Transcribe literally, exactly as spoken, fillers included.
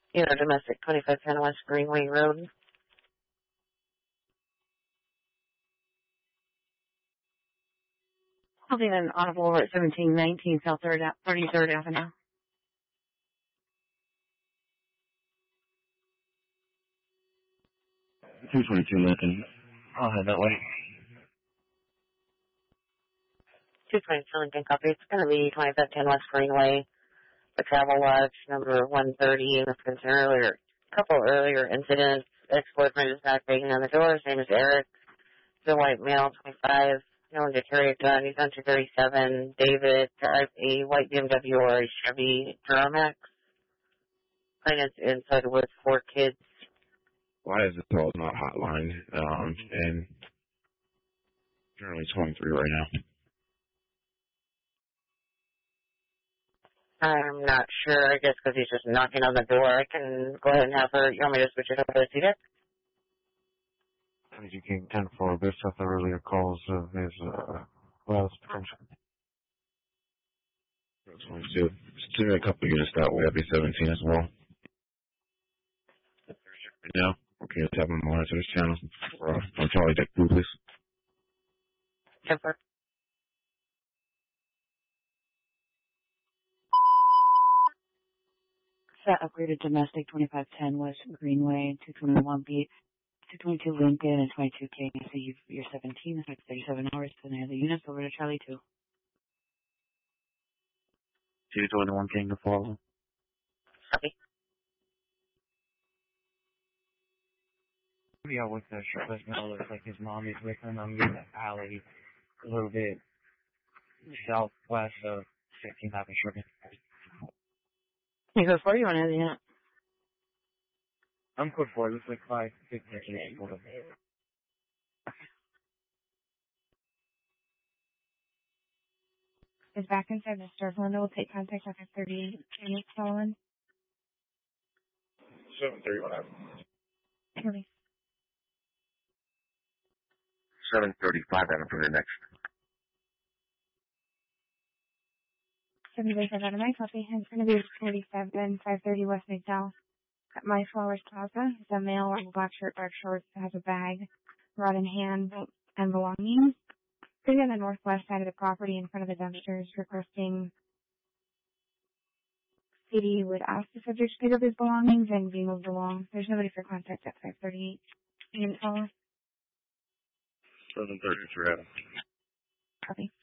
You know, domestic twenty-five ten West Greenway Road. Holding an audible over at seventeen nineteen South thirty-third Avenue. two twenty-two Lincoln. I'll head that way. two twenty-two Lincoln copy. It's going to be twenty-five ten West Greenway. The travel lodge number one thirty. And it's an earlier, couple earlier incidents. Ex-boyfriend is back banging on the door. His name is Eric. He's a white male, twenty-five. Known to carry a gun. He's on two thirty-seven. David drives a white B M W or a Chevy Duramax. Finance inside with four kids. Why is the call not hotline? Um, and currently twenty-three right now. I'm not sure. I guess because he's just knocking on the door. I can go ahead and have her. You want me to switch it over to C D X? As you can ten four, based off the earlier calls of his, uh, well, it's potential. twenty-two. Still a couple units that way. I'll be seventeen as well. Right now, okay, let's have him monitor this channel. Or, uh, on Charlie Deck two, please. ten four. Set upgraded domestic twenty-five ten West Greenway, two twenty-one Beat, two twenty-two Lincoln, and twenty-two King. So you, you're seventeen, that's like thirty-seven hours, and I have the units over to Charlie two. two twenty-one King to follow. Copy. Yeah, with the shirtless male, looks like his mom is with him. I'm in the alley a little bit southwest of fifteenth Avenue Sugar. You go for you on it, yeah. I'm code four, it looks like five fifteen eight. Is back inside the store. Linda will take contact after thirty-eight minutes following. seven thirty, what happened? Really? seven thirty-five, Adam, for the next. seven thirty-five out of my copy. It's going to be forty-seven, five thirty West McDowell at My Flowers Plaza. It's a male wearing black shirt, dark shorts, that has a bag, rod in hand, and belongings. Sitting on the northwest side of the property in front of the dumpsters, requesting C D would ask the subject to pick up his belongings and be moved along. There's nobody for contact at five thirty-eight. You didn't follow? seven thirty-three, Adam. Copy.